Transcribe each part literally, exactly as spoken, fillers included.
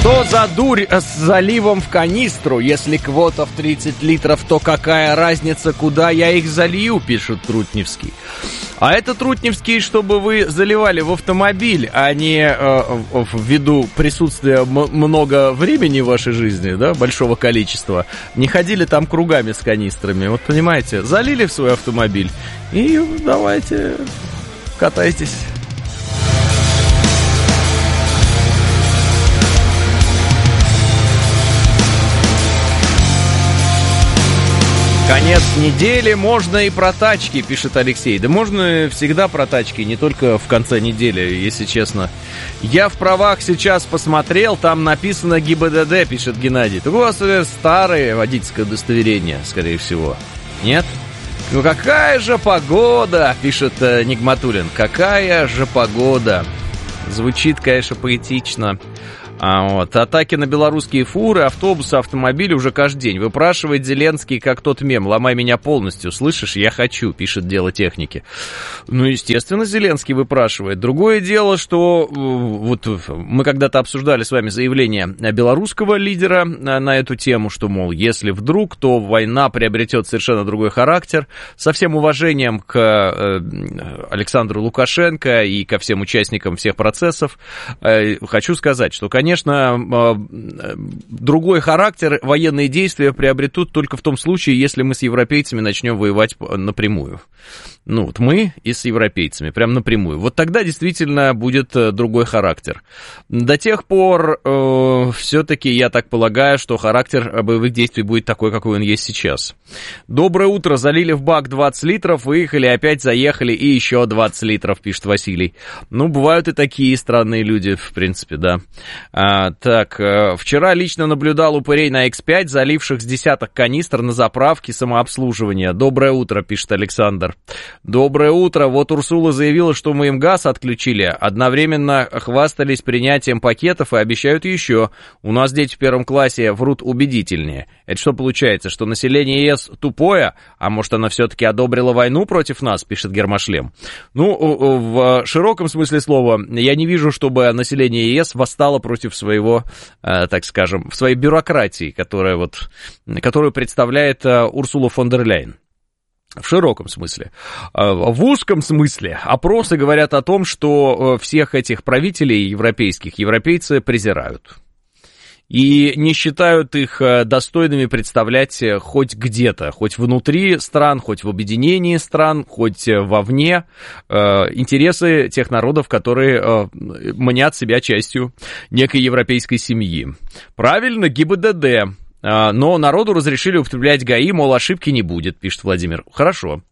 Что за дурь с заливом в канистру? Если квота в тридцать литров, то какая разница, куда я их залью, пишет Трутневский. А это, Трутневский, чтобы вы заливали в автомобиль, а не э, ввиду присутствия м- много времени в вашей жизни, да, большого количества, не ходили там кругами с канистрами. Вот понимаете, залили в свой автомобиль и давайте катайтесь. Конец недели, можно и про тачки, пишет Алексей. Да можно всегда про тачки, не только в конце недели, если честно. Я в правах сейчас посмотрел, там написано ГИБДД, пишет Геннадий. Так у вас старое водительское удостоверение, скорее всего. Нет? Ну какая же погода, пишет э, Нигматуллин. Какая же погода. Звучит, конечно, поэтично. А вот, атаки на белорусские фуры, автобусы, автомобили уже каждый день. Выпрашивает Зеленский, как тот мем: «Ломай меня полностью, слышишь, я хочу», пишет Дело техники. Ну, естественно, Зеленский выпрашивает. Другое дело, что вот мы когда-то обсуждали с вами заявление белорусского лидера на эту тему, что, мол, если вдруг, то война приобретет совершенно другой характер. Со всем уважением к Александру Лукашенко и ко всем участникам всех процессов, хочу сказать, что, конечно, Конечно, другой характер военные действия приобретут только в том случае, если мы с европейцами начнем воевать напрямую. Ну, вот мы и с европейцами, прям напрямую. Вот тогда действительно будет другой характер. До тех пор, э, все-таки, я так полагаю, что характер боевых действий будет такой, какой он есть сейчас. Доброе утро, залили в бак двадцать литров, выехали, опять заехали и еще двадцать литров, пишет Василий. Ну, бывают и такие странные люди, в принципе, да. А, так, э, вчера лично наблюдал упырей на икс пять, заливших с десяток канистр на заправке самообслуживания. Доброе утро, пишет Александр. Доброе утро. Вот Урсула заявила, что мы им газ отключили. Одновременно хвастались принятием пакетов и обещают еще. У нас дети в первом классе врут убедительнее. Это что получается, что население ЕС тупое? А может, она все-таки одобрила войну против нас, пишет Гермошлем. Ну, в широком смысле слова, я не вижу, чтобы население ЕС восстало против своего, так скажем, своей бюрократии, которая вот, которую представляет Урсула фон дер Ляйен. В широком смысле. В узком смысле опросы говорят о том, что всех этих правителей европейских европейцы презирают. И не считают их достойными представлять хоть где-то, хоть внутри стран, хоть в объединении стран, хоть вовне интересы тех народов, которые мнят себя частью некой европейской семьи. Правильно, ГИБДД. Но народу разрешили употреблять ГАИ, мол, ошибки не будет, пишет Владимир. Хорошо.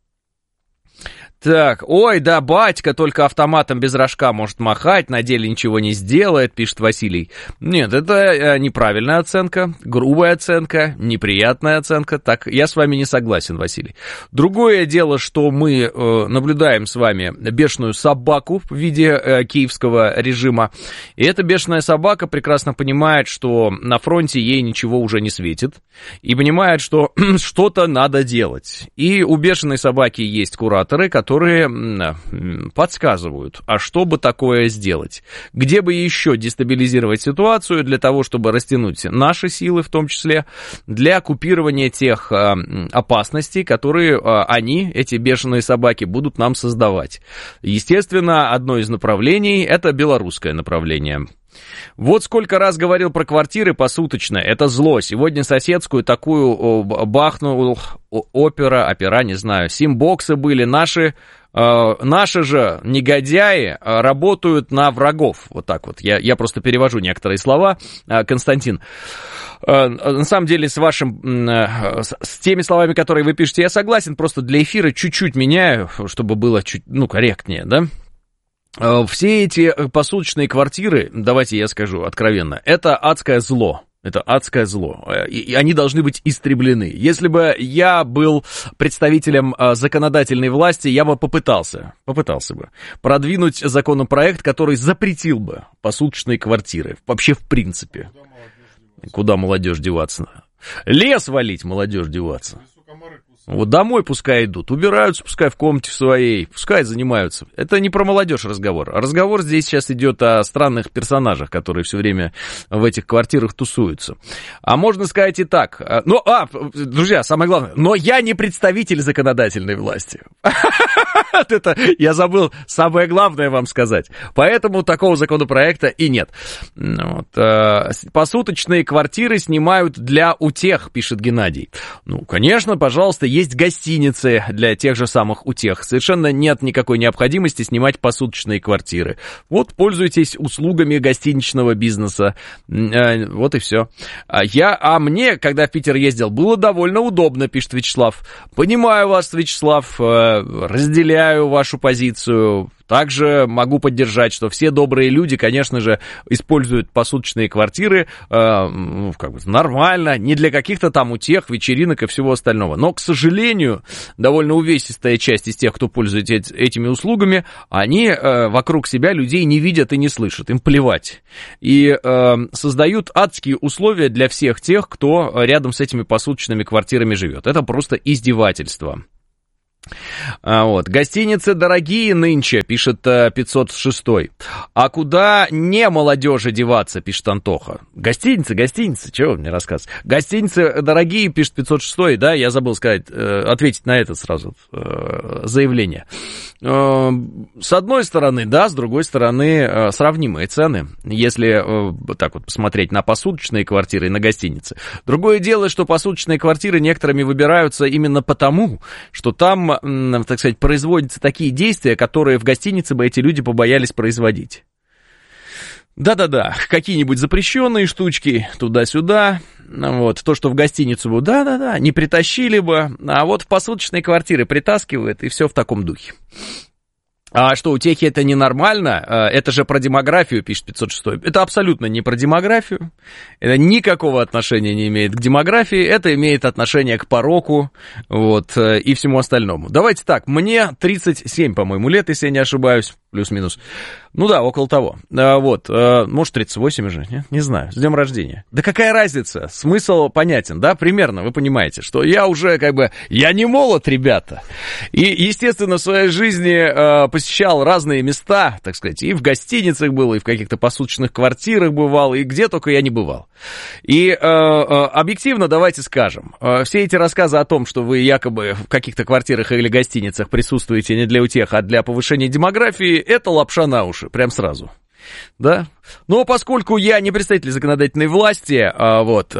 Так, ой, да, батька только автоматом без рожка может махать, на деле ничего не сделает, пишет Василий. Нет, это неправильная оценка, грубая оценка, неприятная оценка. Так, я с вами не согласен, Василий. Другое дело, что мы э, наблюдаем с вами бешеную собаку в виде э, киевского режима. И эта бешеная собака прекрасно понимает, что на фронте ей ничего уже не светит. И понимает, что что-то надо делать. И у бешеной собаки есть кураторы, которые которые подсказывают, а что бы такое сделать, где бы еще дестабилизировать ситуацию для того, чтобы растянуть наши силы, в том числе для купирования тех опасностей, которые они, эти бешеные собаки, будут нам создавать. Естественно, одно из направлений — это белорусское направление. Вот сколько раз говорил про квартиры посуточно, это зло. Сегодня соседскую такую бахнул опера, опера, не знаю, симбоксы были. Наши, э, наши же негодяи работают на врагов. Вот так вот, я, я просто перевожу некоторые слова, Константин. На самом деле, с вашим, с теми словами, которые вы пишете, я согласен, просто для эфира чуть-чуть меняю, чтобы было чуть, ну, корректнее, да? Все эти посуточные квартиры, давайте я скажу откровенно, это адское зло. Это адское зло, и они должны быть истреблены. Если бы я был представителем законодательной власти, я бы попытался, попытался бы продвинуть законопроект, который запретил бы посуточные квартиры. Вообще, в принципе. Куда молодежь деваться? Лес валить, молодежь деваться. Вот домой пускай идут, убираются, пускай в комнате своей, пускай занимаются. Это не про молодежь разговор. Разговор здесь сейчас идет о странных персонажах, которые все время в этих квартирах тусуются. А можно сказать и так. Ну, а, друзья, самое главное, но я не представитель законодательной власти. Это я забыл самое главное вам сказать. Поэтому такого законопроекта и нет. Вот. Посуточные квартиры снимают для утех, пишет Геннадий. Ну, конечно, пожалуйста, есть гостиницы для тех же самых утех. Совершенно нет никакой необходимости снимать посуточные квартиры. Вот, пользуйтесь услугами гостиничного бизнеса. Вот и все. Я, а мне, когда в Питер ездил, было довольно удобно, пишет Вячеслав. Понимаю вас, Вячеслав, разделяю вашу позицию. Также могу поддержать, что все добрые люди, конечно же, используют посуточные квартиры э, ну, как бы нормально, не для каких-то там утех, вечеринок и всего остального. Но, к сожалению, довольно увесистая часть из тех, кто пользуется этими услугами, они э, вокруг себя людей не видят и не слышат, им плевать. И э, создают адские условия для всех тех, кто рядом с этими посуточными квартирами живет. Это просто издевательство. А вот. Гостиницы дорогие нынче, пишет пятьсот шестой. А куда не молодежи деваться, пишет Антоха. Гостиницы, гостиницы, чего вы мне рассказываете? Гостиницы дорогие, пишет пятьсот шестой, да, я забыл сказать, ответить на это сразу заявление. С одной стороны, да, с другой стороны, сравнимые цены, если так вот посмотреть на посуточные квартиры и на гостиницы. Другое дело, что посуточные квартиры некоторыми выбираются именно потому, что там, так сказать, производятся такие действия, которые в гостинице бы эти люди побоялись производить. Да-да-да, какие-нибудь запрещенные штучки туда-сюда, вот, то, что в гостиницу бы, да-да-да, не притащили бы, а вот в посуточные квартиры притаскивают, и все в таком духе. А что, утехи это ненормально? Это же про демографию, пишет пятьсот шестой. Это абсолютно не про демографию. Это никакого отношения не имеет к демографии. Это имеет отношение к пороку, вот, и всему остальному. Давайте так, мне тридцать семь, по-моему, лет, если я не ошибаюсь, плюс-минус. Ну да, около того. Вот, может, тридцать восемь уже, нет? Не знаю, с днем рождения. Да какая разница? Смысл понятен, да, примерно, вы понимаете, что я уже, как бы, я не молод, ребята. И, естественно, в своей жизни посещал разные места, так сказать, и в гостиницах был, и в каких-то посуточных квартирах бывал, и где только я не бывал. И э, объективно давайте скажем, э, все эти рассказы о том, что вы якобы в каких-то квартирах или гостиницах присутствуете не для утех, а для повышения демографии, это лапша на уши, прям сразу. Да? Но поскольку я не представитель законодательной власти, вот,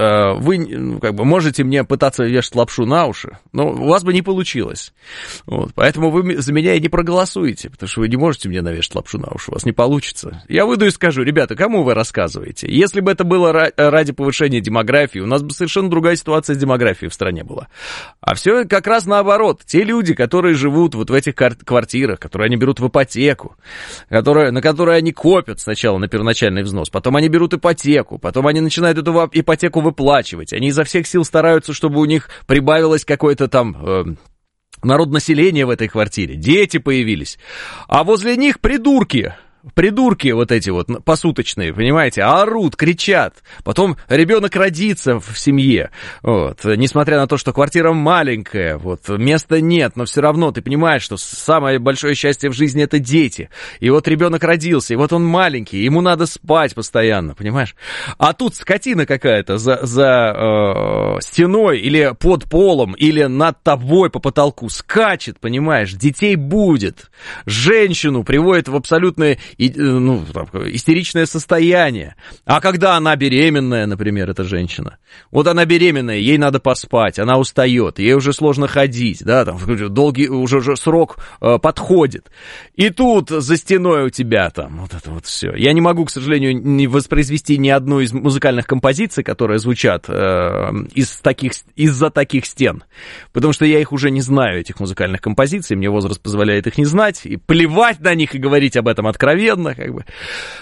вы как бы можете мне пытаться вешать лапшу на уши, но у вас бы не получилось. Вот, поэтому вы за меня и не проголосуете, потому что вы не можете мне навешать лапшу на уши, у вас не получится. Я выйду и скажу: ребята, кому вы рассказываете? Если бы это было ради повышения демографии, у нас бы совершенно другая ситуация с демографией в стране была. А все как раз наоборот. Те люди, которые живут вот в этих квартирах, которые они берут в ипотеку, которые, на которые они копят сначала на первоначальный взнос, потом они берут ипотеку, потом они начинают эту ипотеку выплачивать, они изо всех сил стараются, чтобы у них прибавилось какое-то там э, народонаселение в этой квартире, дети появились, а возле них придурки. Придурки вот эти вот посуточные, понимаете, орут, кричат. Потом ребенок родится в семье, вот, несмотря на то, что квартира маленькая, вот, места нет, но все равно ты понимаешь, что самое большое счастье в жизни — это дети. И вот ребенок родился, и вот он маленький, ему надо спать постоянно, понимаешь? А тут скотина какая-то за, за э, стеной или под полом, или над тобой по потолку скачет, понимаешь? Детей будет. Женщину приводит в абсолютное И, ну, истеричное состояние. А когда она беременная, например, эта женщина, вот она беременная, ей надо поспать, она устает, ей уже сложно ходить, да, там долгий уже, уже срок э, подходит. И тут за стеной у тебя там вот это вот все. Я не могу, к сожалению, не воспроизвести ни одну из музыкальных композиций, которые звучат э, из таких, из-за таких стен, потому что я их уже не знаю, этих музыкальных композиций, мне возраст позволяет их не знать, и плевать на них и говорить об этом откровенно. Как бы.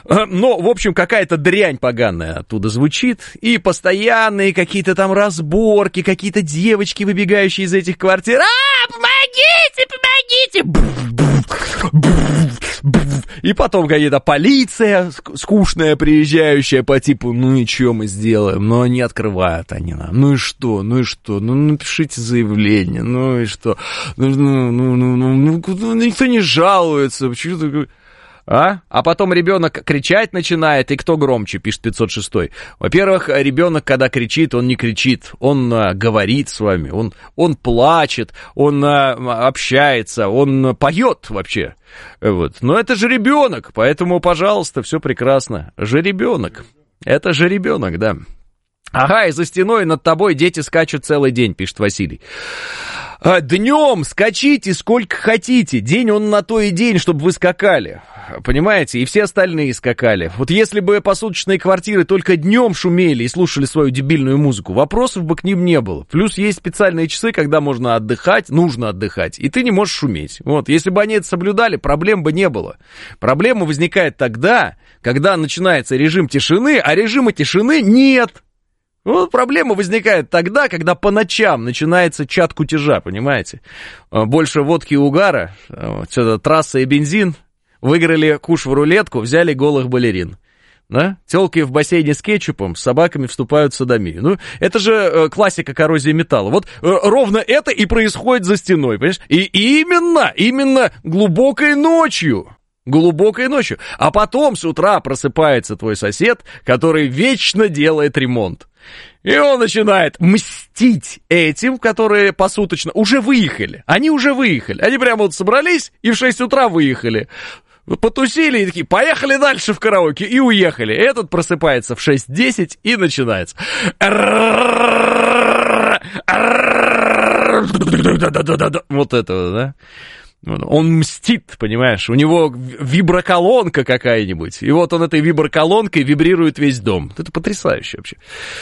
Но, в общем, какая-то дрянь поганая оттуда звучит, и постоянные какие-то там разборки, какие-то девочки, выбегающие из этих квартир. А, помогите, помогите! И потом какая-то полиция скучная, приезжающая по типу, ну и что мы сделаем? Ну, они открывают, они нам. Ну и что? Ну и что? Ну, напишите заявление. Ну и что? Ну, ну, ну, ну, ну, ну никто не жалуется. Почему такое? А? А потом ребенок кричать начинает, и кто громче, пишет пятьсот шестой. Во-первых, ребенок, когда кричит, он не кричит, он а, говорит с вами, он, он плачет, он а, общается, он поет вообще. Вот. Но это же ребенок, поэтому, пожалуйста, все прекрасно. Жеребенок. Это жеребенок, да. Ага, и за стеной над тобой дети скачут целый день, пишет Василий. Днем скачите сколько хотите, день он на то и день, чтобы вы скакали, понимаете, и все остальные скакали. Вот если бы посуточные квартиры только днем шумели и слушали свою дебильную музыку, вопросов бы к ним не было. Плюс есть специальные часы, когда можно отдыхать, нужно отдыхать, и ты не можешь шуметь. Вот, если бы они это соблюдали, проблем бы не было. Проблема возникает тогда, когда начинается режим тишины, а режима тишины нет. Вот проблема возникает тогда, когда по ночам начинается чат кутежа, понимаете? Больше водки и угара, что-то трасса и бензин, выиграли куш в рулетку, взяли голых балерин. Да? Телки в бассейне с кетчупом, с собаками вступают в содомию. Ну, это же классика коррозии металла. Вот ровно это и происходит за стеной, понимаешь? И именно, именно глубокой ночью. Глубокой ночью. А потом с утра просыпается твой сосед, который вечно делает ремонт. И он начинает мстить этим, которые посуточно уже выехали. Они уже выехали. Они прямо вот собрались и в шесть утра выехали. Потусили и такие, поехали дальше в караоке, и уехали. Этот просыпается в шесть десять и начинается. Вот это, да? Он мстит, понимаешь, у него виброколонка какая-нибудь, и вот он этой виброколонкой вибрирует весь дом. Это потрясающе вообще.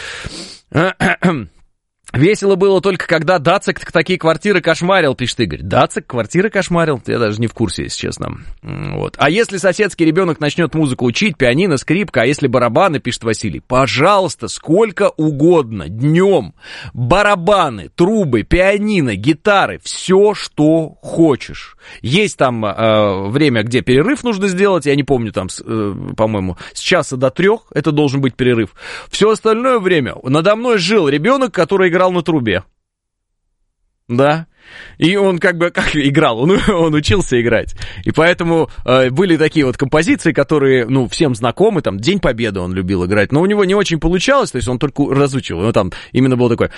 Весело было только, когда Дацик такие квартиры кошмарил, пишет Игорь. Дацик квартиры кошмарил? Я даже не в курсе, если честно. Вот. А если соседский ребенок начнет музыку учить, пианино, скрипка, а если барабаны, пишет Василий, пожалуйста, сколько угодно, днем, барабаны, трубы, пианино, гитары, все, что хочешь. Есть там э, время, где перерыв нужно сделать, я не помню, там, э, по-моему, с часа до трех, это должен быть перерыв. Все остальное время надо мной жил ребенок, который играл на трубе. Да. И он как бы как играл, он, он учился играть. И поэтому э, были такие вот композиции, которые, ну, всем знакомы, там, День Победы он любил играть, но у него не очень получалось, то есть он только разучивал. Ну, там именно был такой...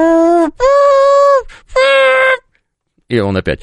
И он опять...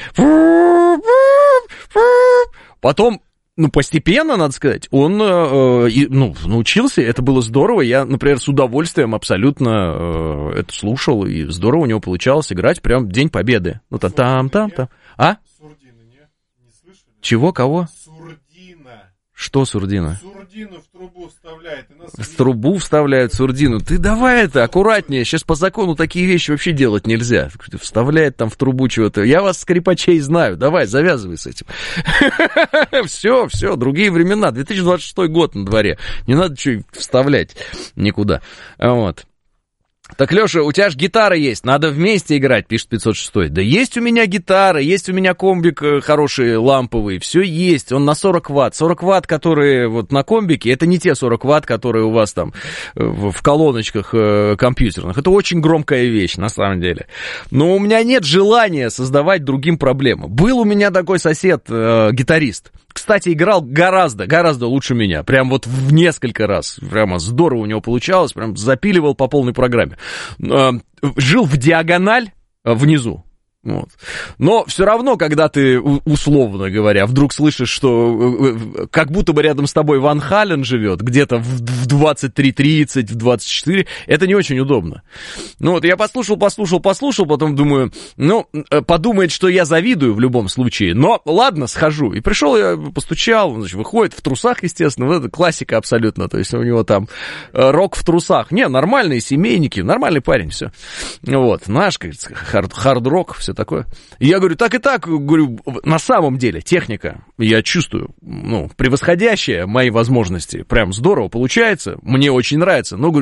Потом... Ну, постепенно, надо сказать, он, э, ну, научился, это было здорово. Я, например, с удовольствием абсолютно э, это слушал, и здорово у него получалось играть прям День Победы. Ну, там, там, там, там. А? Сурдина, не? Не слышали? Чего, кого? Сурдина. Что Сурдина? Сурдину в трубу вставляет. В трубу вставляют Сурдину. Ты давай это, аккуратнее, сейчас по закону такие вещи вообще делать нельзя. Вставляет там в трубу чего-то. Я вас, скрипачей, знаю. Давай, завязывай с этим. Все, все, другие времена. две тысячи двадцать шестой год на дворе. Не надо что вставлять никуда. Вот. Так, Леша, у тебя же гитара есть, надо вместе играть, пишет пятьсот шестой. Да есть у меня гитара, есть у меня комбик хороший, ламповый, все есть, он на сорок ватт. сорок ватт, которые вот на комбике, это не те сорок ватт, которые у вас там в колоночках компьютерных. Это очень громкая вещь, на самом деле. Но у меня нет желания создавать другим проблемы. Был у меня такой сосед, э, гитарист. Кстати, играл гораздо, гораздо лучше меня. Прям вот в несколько раз. Прямо здорово у него получалось. Прям запиливал по полной программе. Жил в диагональ внизу. Вот. Но все равно, когда ты, условно говоря, вдруг слышишь, что как будто бы рядом с тобой Ван Хален живет, где-то в двадцать три тридцать, в двадцать четыре, это не очень удобно. Ну вот, я послушал, послушал, послушал, потом думаю, ну, подумает, что я завидую в любом случае, но ладно, схожу. И пришел, я постучал, значит, выходит в трусах, естественно, вот это классика абсолютно, то есть у него там рок в трусах. Не, нормальные семейники, нормальный парень, все. Вот, наш, как говорится, хард, хард-рок, все такое. И я говорю, так и так, говорю, на самом деле, техника, я чувствую, ну, превосходящая мои возможности, прям здорово получается, мне очень нравится, но, говорю,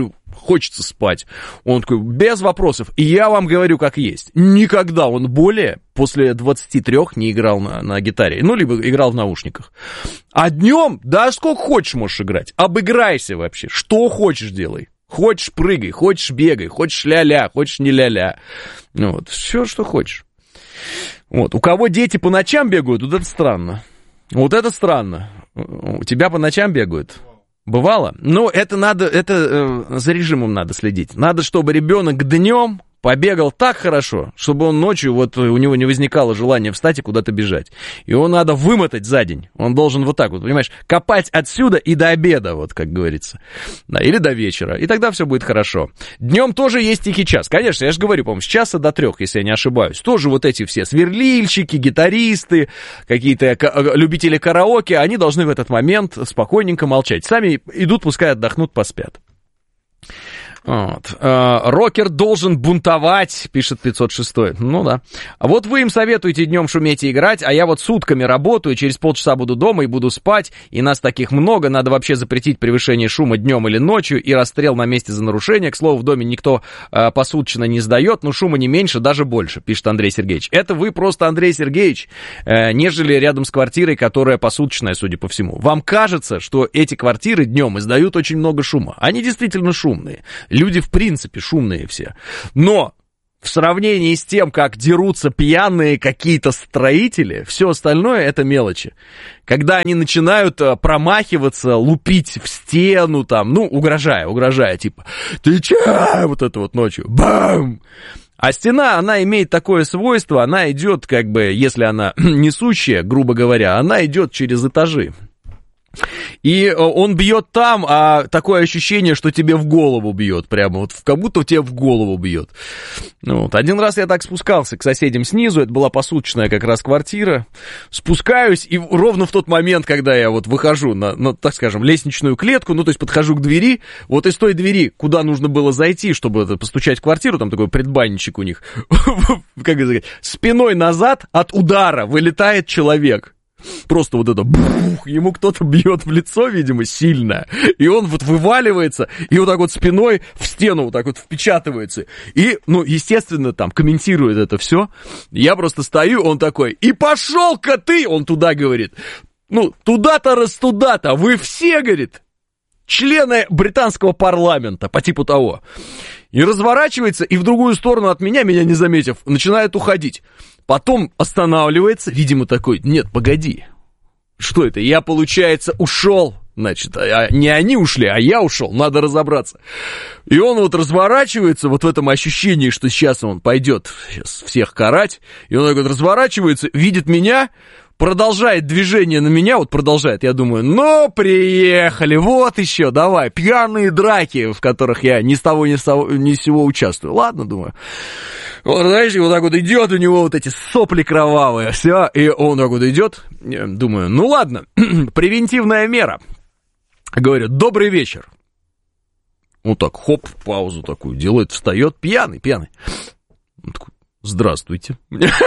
хочется спать. Он такой, без вопросов. И я вам говорю, как есть. Никогда он более после двадцати трёх не играл на, на гитаре. Ну, либо играл в наушниках. А днем, да, сколько хочешь можешь играть. Обыграйся вообще. Что хочешь делай. Хочешь прыгай, хочешь бегай, хочешь ля-ля, хочешь не ля-ля. Ну, вот, все, что хочешь. Вот. У кого дети по ночам бегают, вот это странно. Вот это странно. У тебя по ночам бегают? Бывало? Ну, это надо, это э, за режимом надо следить. Надо, чтобы ребенок днем побегал так хорошо, чтобы он ночью, вот у него не возникало желания встать и куда-то бежать. Его надо вымотать за день. Он должен вот так вот, понимаешь, копать отсюда и до обеда, вот как говорится. Да, или до вечера. И тогда все будет хорошо. Днем тоже есть тихий час. Конечно, я же говорю, по-моему, с часа до трех, если я не ошибаюсь. Тоже вот эти все сверлильщики, гитаристы, какие-то любители караоке, они должны в этот момент спокойненько молчать. Сами идут, пускай отдохнут, поспят. Вот. Рокер должен бунтовать, пишет пятьсот шестой. Ну да. А вот вы им советуете днем шуметь и играть, а я вот сутками работаю, через полчаса буду дома и буду спать, и нас таких много, надо вообще запретить превышение шума днем или ночью и расстрел на месте за нарушение. К слову, в доме никто э, посуточно не сдает, но шума не меньше, даже больше, пишет Андрей Сергеевич. Это вы просто, Андрей Сергеевич, э, нежели рядом с квартирой, которая посуточная, судя по всему. Вам кажется, что эти квартиры днем издают очень много шума. Они действительно шумные. Люди, в принципе, шумные все. Но в сравнении с тем, как дерутся пьяные какие-то строители, все остальное это мелочи. Когда они начинают промахиваться, лупить в стену, там, ну, угрожая, угрожая, типа, ты че? Вот это вот ночью. Бам! А стена, она имеет такое свойство, она идет, как бы, если она несущая, грубо говоря, она идет через этажи. И он бьет там, а такое ощущение, что тебе в голову бьет, прямо вот как будто тебе в голову бьет. Ну, вот. Один раз я так спускался к соседям снизу, это была посуточная как раз квартира, спускаюсь, и ровно в тот момент, когда я вот выхожу на, на, так скажем, лестничную клетку, ну, то есть подхожу к двери, вот из той двери, куда нужно было зайти, чтобы постучать в квартиру, там такой предбанничек у них, как это сказать, спиной назад от удара вылетает человек. Просто вот это бух, ему кто-то бьет в лицо, видимо, сильно, и он вот вываливается, и вот так вот спиной в стену вот так вот впечатывается. И, ну, естественно, там, комментирует это все. Я просто стою, он такой, и пошел-ка ты, он туда говорит, ну, туда-то раз туда-то, вы все, говорит, члены британского парламента, по типу того. И разворачивается, и в другую сторону от меня, меня не заметив, начинает уходить. Потом останавливается, видимо, такой, нет, погоди, что это, я, получается, ушел, значит, а не они ушли, а я ушел, надо разобраться. И он вот разворачивается, вот в этом ощущении, что сейчас он пойдет сейчас всех карать, и он так вот разворачивается, видит меня, продолжает движение на меня, вот продолжает, я думаю, ну, приехали, вот еще, давай, пьяные драки, в которых я ни с того, ни с того, ни с сего участвую. Ладно, думаю. Он, знаешь, вот так вот идет, у него вот эти сопли кровавые, все, и он так вот идет, думаю, ну ладно, превентивная мера. Говорю, добрый вечер. Вот так, хоп, паузу такую делает, встает, пьяный, пьяный. Он такой, здравствуйте.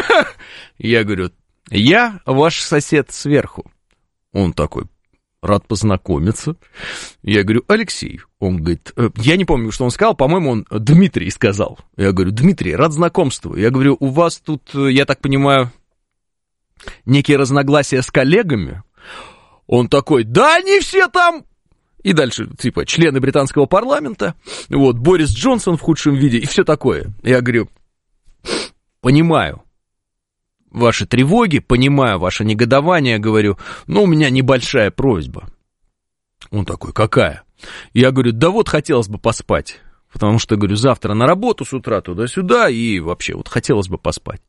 Я говорю, я ваш сосед сверху. Он такой, рад познакомиться. Я говорю, Алексей. Он говорит, я не помню, что он сказал, по-моему, он Дмитрий сказал. Я говорю, Дмитрий, рад знакомству. Я говорю, у вас тут, я так понимаю, некие разногласия с коллегами? Он такой, да они все там... И дальше, типа, члены британского парламента, вот, Борис Джонсон в худшем виде и все такое. Я говорю, понимаю ваши тревоги, понимаю ваше негодование, говорю, но у меня небольшая просьба. Он такой, какая? Я говорю, да вот хотелось бы поспать, потому что, говорю, завтра на работу с утра туда-сюда, и вообще вот хотелось бы поспать.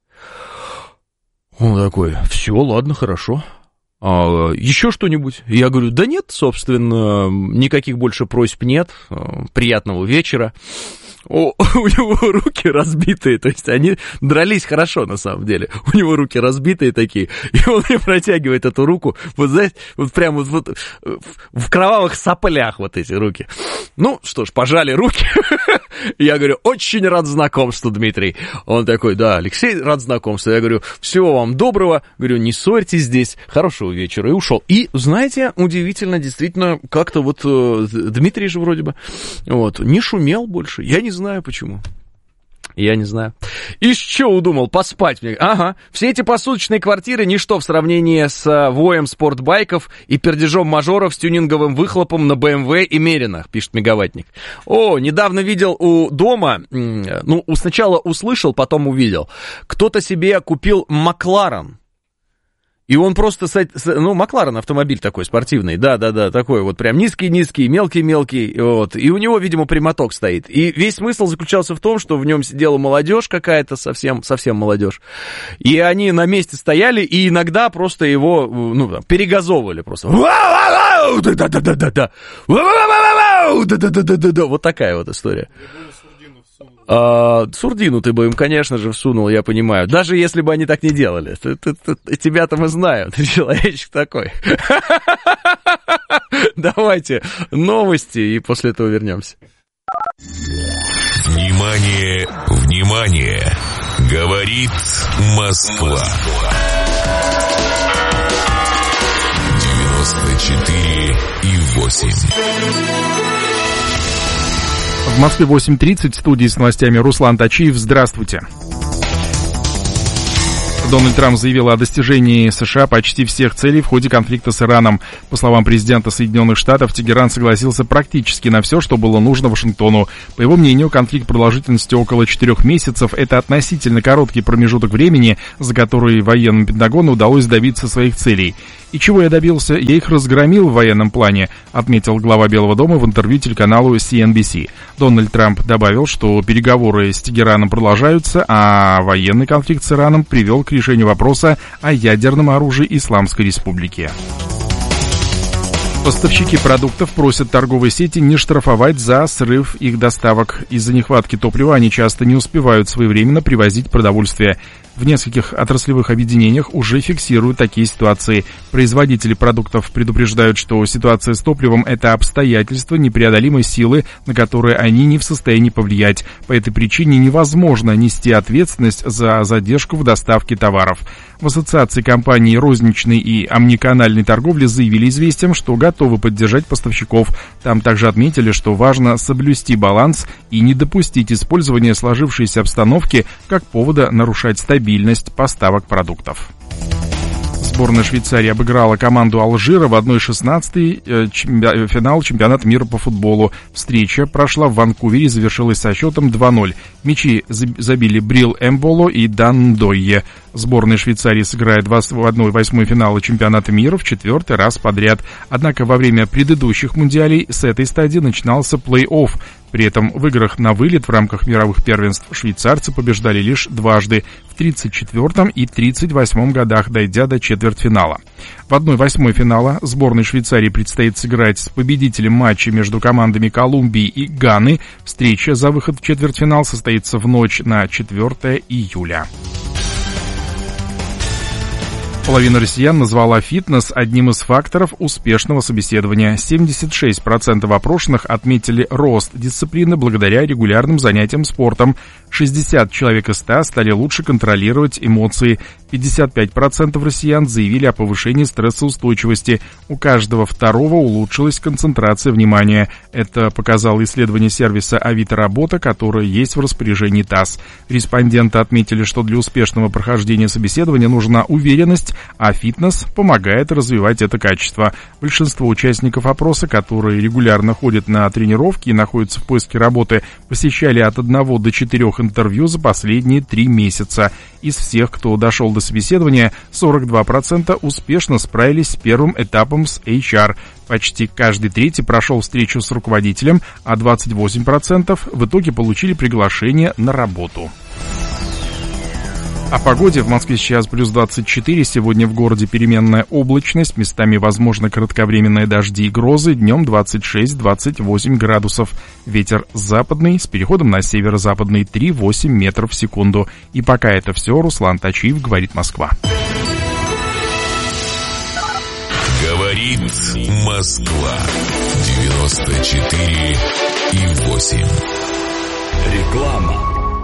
Он такой, все, ладно, хорошо. А еще что-нибудь? Я говорю, да нет, собственно, никаких больше просьб нет, приятного вечера. у, у него руки разбитые, то есть они дрались хорошо на самом деле. У него руки разбитые такие, и он мне протягивает эту руку, вот знаете, вот прямо вот, вот в кровавых соплях вот эти руки. Ну, что ж, пожали руки. Я говорю, очень рад знакомству, Дмитрий. Он такой, да, Алексей, рад знакомству. Я говорю, всего вам доброго. Говорю, не ссорьтесь здесь. Хорошего вечера. И ушел. И, знаете, удивительно, действительно, как-то вот э, Дмитрий же вроде бы вот, не шумел больше. Я не знаю почему. Я не знаю. И что удумал? Поспать мне? Ага. Все эти посуточные квартиры ничто в сравнении с воем спортбайков и пердежом мажоров с тюнинговым выхлопом на бэ эм вэ и Меринах, пишет Мегаватник. О, недавно видел у дома, ну, сначала услышал, потом увидел. Кто-то себе купил Макларен. И он просто, ну, Макларен автомобиль такой спортивный, да-да-да, такой вот прям низкий-низкий, мелкий-мелкий, вот. И у него, видимо, прямоток стоит. И весь смысл заключался в том, что в нем сидела молодежь какая-то, совсем, совсем молодежь. И они на месте стояли, и иногда просто его, ну, перегазовывали просто. Вот такая вот история. А, Сурдину ты бы им, конечно же, всунул, я понимаю. Даже если бы они так не делали. Ты, ты, ты, тебя-то мы знаем, ты человечек такой. Давайте новости, и после этого вернемся. Внимание, внимание! Говорит Москва. девяносто четыре и восемь. В Москве восемь тридцать, в студии с новостями Руслан Тачиев. Здравствуйте. Дональд Трамп заявил о достижении США почти всех целей в ходе конфликта с Ираном. По словам президента Соединенных Штатов, Тегеран согласился практически на все, что было нужно Вашингтону. По его мнению, конфликт продолжительностью около четырех месяцев – это относительно короткий промежуток времени, за который военным Пентагону удалось добиться своих целей. «И чего я добился? Я их разгромил в военном плане», отметил глава Белого дома в интервью телеканалу си эн би си. Дональд Трамп добавил, что переговоры с Тегераном продолжаются, а военный конфликт с Ираном привел к решению вопроса о ядерном оружии Исламской Республики. Поставщики продуктов просят торговые сети не штрафовать за срыв их доставок. Из-за нехватки топлива они часто не успевают своевременно привозить продовольствие. В нескольких отраслевых объединениях уже фиксируют такие ситуации. Производители продуктов предупреждают, что ситуация с топливом – это обстоятельство непреодолимой силы, на которые они не в состоянии повлиять. По этой причине невозможно нести ответственность за задержку в доставке товаров. В Ассоциации компаний розничной и омниканальной торговли заявили «Известиям», что готовы поддержать поставщиков. Там также отметили, что важно соблюсти баланс и не допустить использования сложившейся обстановки как повода нарушать стабильность поставок продуктов. Сборная Швейцарии обыграла команду Алжира в одна шестнадцать э, чемпи... финал чемпионата мира по футболу. Встреча прошла в Ванкувере и завершилась со счетом два ноль. Мячи забили Брил Эмболо и Дан Дойе. Сборная Швейцарии сыграет в одна восьмая финала чемпионата мира в четвертый раз подряд. Однако во время предыдущих мундиалей с этой стадии начинался плей-офф. При этом в играх на вылет в рамках мировых первенств швейцарцы побеждали лишь дважды в тридцать четвёртом и тридцать восьмом годах, дойдя до четвертьфинала. В одна восьмая финала сборной Швейцарии предстоит сыграть с победителем матча между командами Колумбии и Ганы. Встреча за выход в четвертьфинал состоится в ночь на четвёртое июля. Половина россиян назвала фитнес одним из факторов успешного собеседования. семьдесят шесть процентов опрошенных отметили рост дисциплины благодаря регулярным занятиям спортом. шестьдесят человек из ста стали лучше контролировать эмоции. пятьдесят пять процентов россиян заявили о повышении стрессоустойчивости. У каждого второго улучшилась концентрация внимания. Это показало исследование сервиса Авито Работа, которое есть в распоряжении ТАСС. Респонденты отметили, что для успешного прохождения собеседования нужна уверенность, а фитнес помогает развивать это качество. Большинство участников опроса, которые регулярно ходят на тренировки и находятся в поиске работы, посещали от одного до четырех интервью за последние три месяца. Из всех, кто дошел до собеседования, сорок два процента успешно справились с первым этапом с эйч ар. Почти каждый третий прошел встречу с руководителем, а двадцать восемь процентов в итоге получили приглашение на работу. В итоге получили приглашение на работу. О погоде. В Москве сейчас плюс двадцать четыре. Сегодня в городе переменная облачность. Местами возможны кратковременные дожди и грозы. Днем двадцать шесть - двадцать восемь градусов. Ветер западный с переходом на северо-западный три - восемь метров в секунду. И пока это все. Руслан Тачиев, говорит Москва. Говорит Москва. девяносто четыре и восемь. Реклама.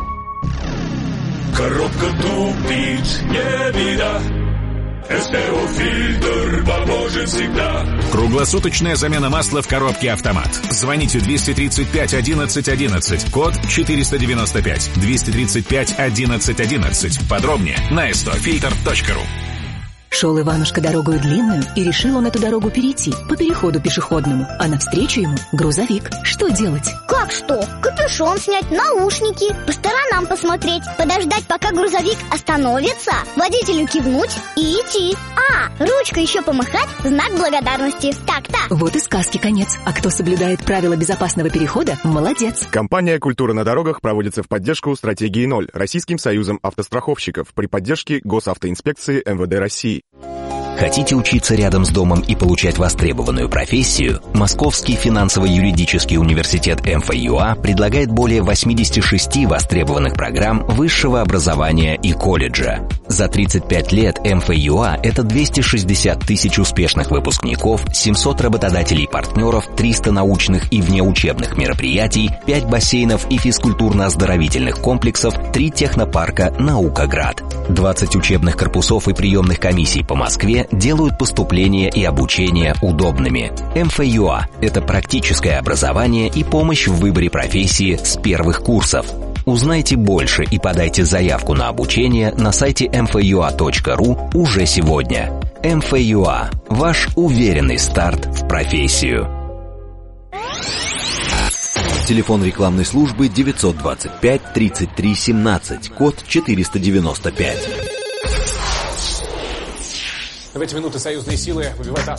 Коробка тупит, не беда. эс тэ о-фильтр поможет всегда. Круглосуточная замена масла в коробке «Автомат». Звоните двести тридцать пять одиннадцать одиннадцать, код четыреста девяносто пять, двести тридцать пять одиннадцать одиннадцать. Подробнее на эс тэ о фильтр точка ру. Шел Иванушка дорогою длинную, и решил он эту дорогу перейти по переходу пешеходному. А навстречу ему грузовик. Что делать? Как что? Капюшон снять, наушники, по сторонам посмотреть, подождать, пока грузовик остановится, водителю кивнуть и идти. А, ручкой еще помахать, знак благодарности. Так-то. Вот и сказки конец. А кто соблюдает правила безопасного перехода, молодец. Компания «Культура на дорогах» проводится в поддержку стратегии ноль Российским союзом автостраховщиков при поддержке Госавтоинспекции эм вэ дэ России. Хотите учиться рядом с домом и получать востребованную профессию? Московский финансово-юридический университет эм эф ю а предлагает более восемьдесят шесть востребованных программ высшего образования и колледжа. За тридцать пять лет эм эф ю а – это двести шестьдесят тысяч успешных выпускников, семьсот работодателей-партнеров, триста научных и внеучебных мероприятий, пять бассейнов и физкультурно-оздоровительных комплексов, три технопарка «Наукаград». двадцать учебных корпусов и приемных комиссий по Москве делают поступление и обучение удобными. эм эф ю а – это практическое образование и помощь в выборе профессии с первых курсов. Узнайте больше и подайте заявку на обучение на сайте эм эф ю а точка ру уже сегодня. эм эф ю а – ваш уверенный старт в профессию. Телефон рекламной службы девятьсот двадцать пять тридцать три семнадцать, код четыреста девяносто пять. В эти минуты союзные силы выбивают